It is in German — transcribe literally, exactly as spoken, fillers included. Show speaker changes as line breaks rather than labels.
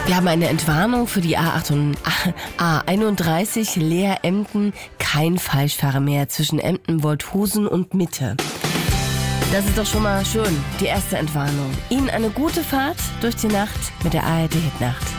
Wir haben eine Entwarnung für die A einunddreißig Leer-Emden. Kein Falschfahrer mehr zwischen Emden, Wolthusen und Mitte. Das ist doch schon mal schön, die erste Entwarnung. Ihnen eine gute Fahrt durch die Nacht mit der A R D Hitnacht.